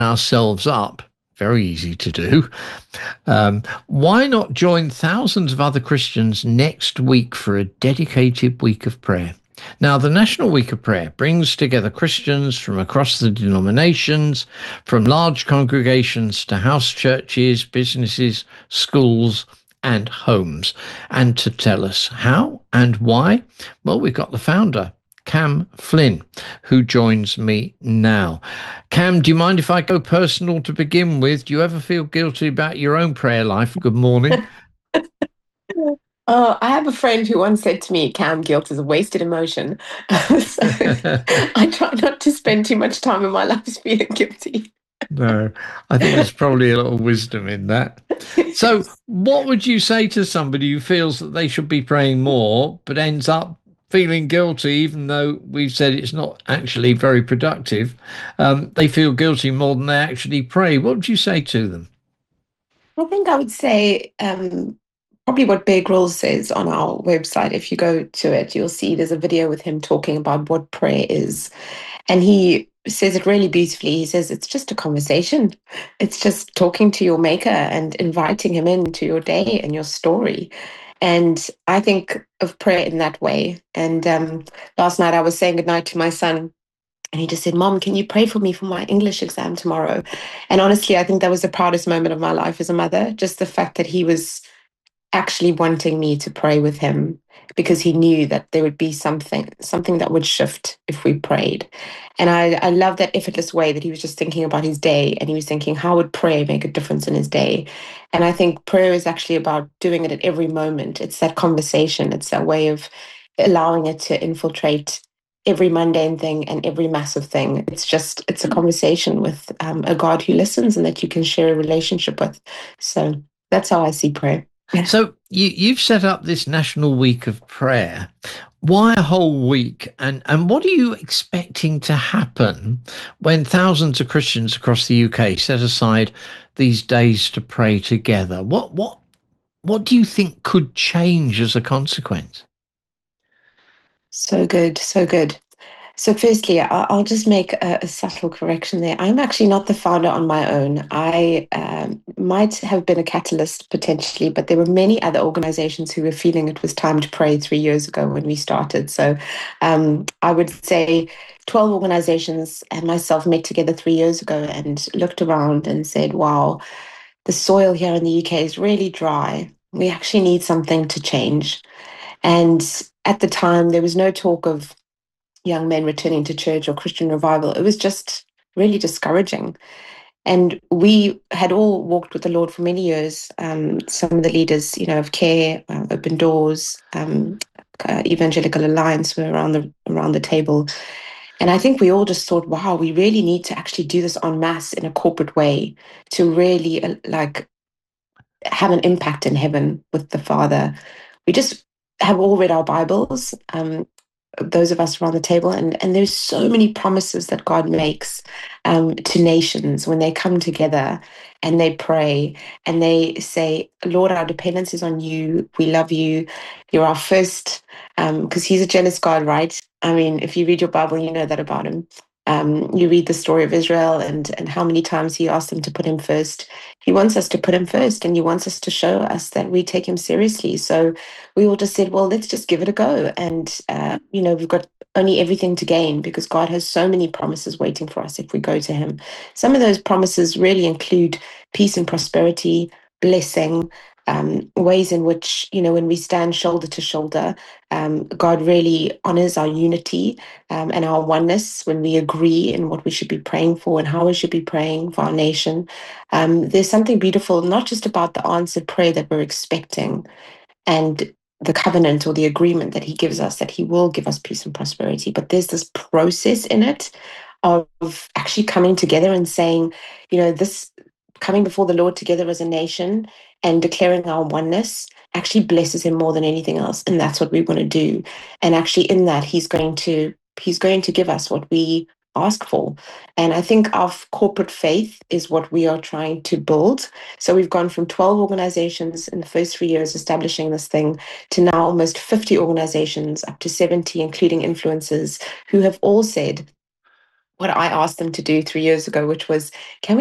ourselves up, very easy to do. Why not join thousands of other Christians next week for a dedicated week of prayer? Now, the National Week of Prayer brings together Christians from across the denominations, from large congregations to house churches, businesses, schools, and homes. And to tell us how and why, well, we've got the founder, Cam Flynn, who joins me now. Cam, do you mind if I go personal to begin with? Do you ever feel guilty about your own prayer life? Good morning. Oh, I have a friend who once said to me, Cam, guilt is a wasted emotion. So I try not to spend too much time in my life feeling guilty. No, I think there's probably a little wisdom in that. So, Yes. what would you say to somebody who feels that they should be praying more, but ends up feeling guilty, even though we've said it's not actually very productive? They feel guilty more than they actually pray. What would you say to them? I think I would say probably what Bear Grylls says on our website. If you go to it, you'll see there's a video with him talking about what prayer is. And he says it really beautifully. He says it's just a conversation. It's just talking to your maker and inviting him into your day and your story. And I think of prayer in that way. And last night I was saying goodnight to my son, and he just said, Mom, can you pray for me for my English exam tomorrow? And honestly, I think that was the proudest moment of my life as a mother, just the fact that he was actually wanting me to pray with him because he knew that there would be something that would shift if we prayed. And I love that effortless way that he was just thinking about his day, and he was thinking, how would prayer make a difference in his day? And I think prayer is actually about doing it at every moment. It's that conversation, it's that way of allowing it to infiltrate every mundane thing and every massive thing. It's a conversation with a God who listens and that you can share a relationship with. So that's how I see prayer. Yeah. So, you've set up this National Week of Prayer. Why a whole week? And what are you expecting to happen when thousands of Christians across the UK set aside these days to pray together? What do you think could change as a consequence? So good, so good. So, firstly, I'll just make a subtle correction there. I'm actually not the founder on my own. I might have been a catalyst potentially, but there were many other organizations who were feeling it was time to pray 3 years ago when we started. So, I would say 12 organizations and myself met together 3 years ago and looked around and said, wow, the soil here in the UK is really dry. We actually need something to change. And at the time, there was no talk of young men returning to church or Christian revival. It was just really discouraging. And we had all walked with the Lord for many years. Some of the leaders, of Care, Open Doors, Evangelical Alliance were around the table. And I think we all just thought, wow, we really need to actually do this en masse in a corporate way to really like have an impact in heaven with the Father. We just have all read our Bibles. Those of us around the table, and there's so many promises that God makes to nations when they come together and they pray and they say, Lord, our dependence is on you. We love you. You're our first, because he's a jealous God, right? I mean, if you read your Bible, you know that about him. You read the story of Israel and how many times he asked them to put him first. He wants us to put him first, and he wants us to show us that we take him seriously. So we all just said, well, let's just give it a go. And, we've got only everything to gain because God has so many promises waiting for us if we go to him. Some of those promises really include peace and prosperity, blessing, ways in which, when we stand shoulder to shoulder, God really honors our unity and our oneness when we agree in what we should be praying for and how we should be praying for our nation. There's something beautiful, not just about the answered prayer that we're expecting and the covenant or the agreement that he gives us that he will give us peace and prosperity, but there's this process in it of actually coming together and saying, this coming before the Lord together as a nation and declaring our oneness actually blesses him more than anything else. And that's what we want to do. And actually in that he's going to give us what we ask for. And I think our corporate faith is what we are trying to build. So we've gone from 12 organizations in the first 3 years establishing this thing to now almost 50 organizations, up to 70, including influencers, who have all said, what I asked them to do 3 years ago, which was, can